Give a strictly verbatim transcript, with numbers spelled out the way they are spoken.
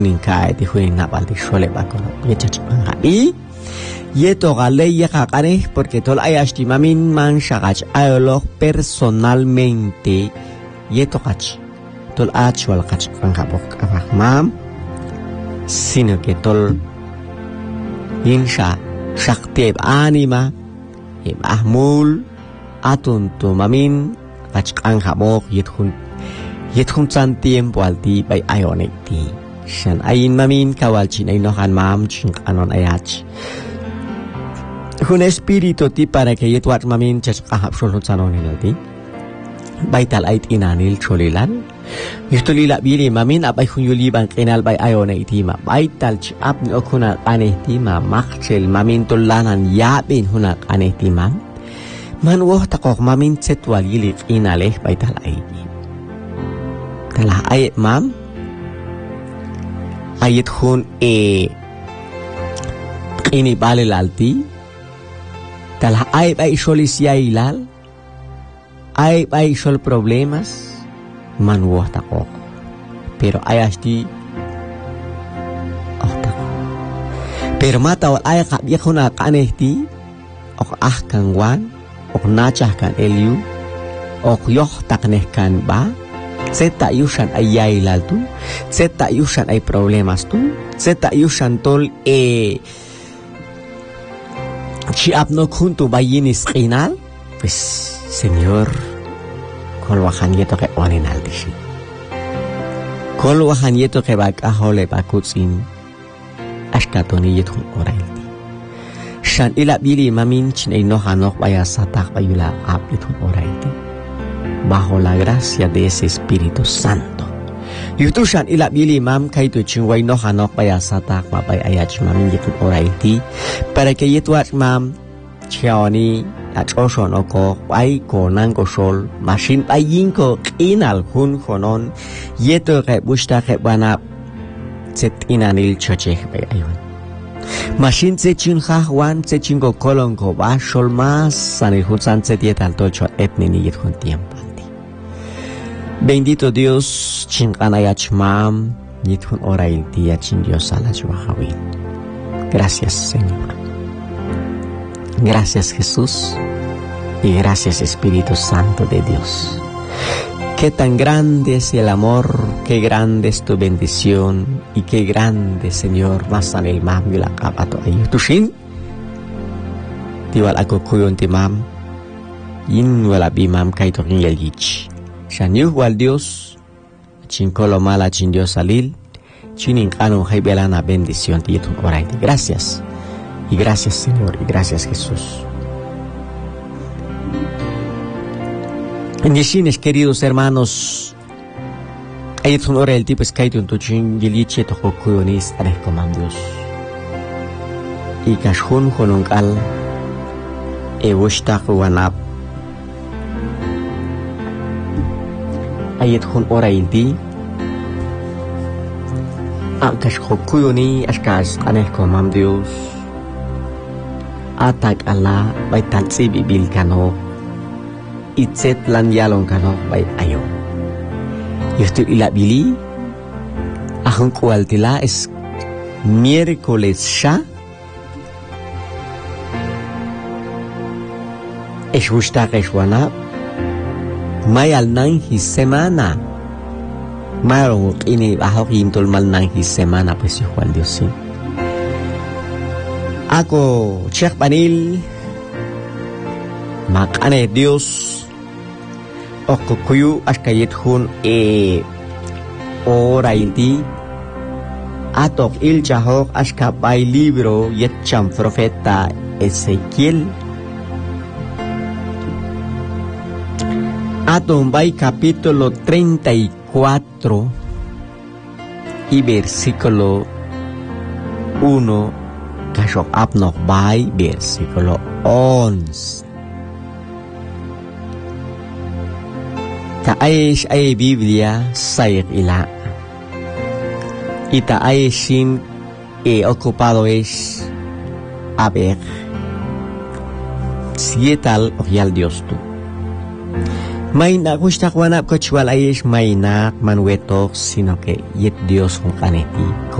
ninkai di huin nabal di shole bakono yechachpan gabi yeto gale yakakane porque tol ayashti mamin man shagach ayolo personalmente yeto kach tol actual kach pangabok abahmam sino que tol insha shakteb anima im ahmul atun tu mamin kach pangabok yethun yethun san tiempo alti bay ayonekti shan ayin mamin kawal chin ay nohan mam chin anon ayach un espíritu ti para que yetwat mamin chach kahap sholot sanon hinalti baital ait inanil cholilan yustulila bili mamin abay hun yuli bang kenal bay ayonekti ma baital ch ap ni okuna anehti ma makchel mamin tulanan yabin hunak anehti mam man woh takok mamin setwal yilik inaleh baital ait talah ayat mam ayat hun e ini bale lalti talah ay ay solis yailal ay ay sol problemas man wo takok pero ayasti oh takok pero mata wal ay ka bikhuna kanehti ok ah kangwan ok nachah kan eliu ok yoh takneh kan ba Zeta yusan ay yailal tu, zeta yusan ay problemas tu, zeta yusan tol e siap no kuntu bayinis kinal, pues señor, kolwahan yeto ke oninal disi, kolwahan yeto ke bag ahole bakutsin, ashkatoni yeto orailti, shan ila bili mamin chin ay nohanok baya satak bayula ap yeto orailti. Bajo la gracia de ese Espíritu Santo. Yutushan ila bili mam kaitu chingway no hanok baya satak mabay ayach mamin yitun oraiti para que yituat mam chiawani at oshon oko ay ko nango sol masin ayin ko inal hun konon yeto ke busta ke bana set inanil choche bay ayon masin se chin khahwan se chingo kolon ko ba sol mas sanil hunsan se dietal tocho etnini yitun tiempo. Bendito Dios, chinganayach mam, nitun orail dia chin Dios alajwahawin. Gracias, Señor. Gracias, Jesús. Y gracias, Espíritu Santo de Dios. Qué tan grande es el amor, qué grande es tu bendición, y qué grande, Señor, más en el mam y la capato ayutushin. Tiwal ako kuyon ti mam, yin wala bimam kaito ngiyayich. Shanyuh wal Dios, chinkolo mala chin Dios salil, chinin kanu hay belana bendición tiyetun oraiti. Gracias, y gracias Señor, y gracias Jesús. En yeshines, queridos hermanos, ayetun oraiti pues kaitun tu chin yiliche to kokuyonis areh komam Dios. Y kashun konungkal, e wushtak wanap, ayat hun orailti akash khokuyoni ashkas aneh komam Dios atak Allah bay tansi bibil kano itzet lan yalong kano bay ayo yustu ila bili ahun kualtila es miércoles sha es wushtak es wanap may al nang his semana mayroong ini ahok hintol mal nang his semana pues igual Dios sí ako Cheikh Panil makane Dios oko kuyu askayet hun e ora inti atok il jahok askabay libro yetcham profeta Ezequiel Atombay capítulo treinta y cuatro y versículo uno, Kashok Abnok Bay, versículo once. Taaish ay Biblia sayek ila. Itaayishin e ocupado es a ver si tal orial Dios tú. Mayna kushtakwanap kochwal ayesh maynak manwetok sino que yet Dios un kaneti